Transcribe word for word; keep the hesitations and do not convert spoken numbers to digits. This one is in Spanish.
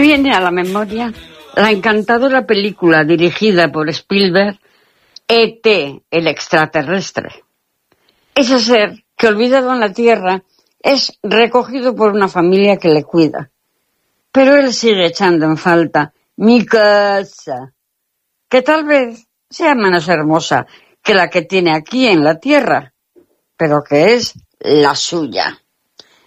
viene a la memoria la encantadora película dirigida por Spielberg, E T, el extraterrestre. Ese ser que, olvidado en la Tierra, es recogido por una familia que le cuida. Pero él sigue echando en falta mi casa, que tal vez sea menos hermosa que la que tiene aquí en la Tierra, pero que es la suya.